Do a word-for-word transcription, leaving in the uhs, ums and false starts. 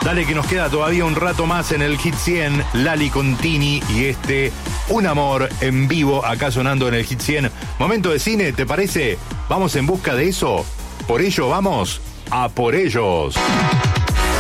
Dale que nos queda todavía un rato más en el Hit cien, Lali Contini y este Un Amor en vivo acá sonando en el Hit cien. Momento de cine, ¿te parece? ¿Vamos en busca de eso? Por ello vamos a por ellos.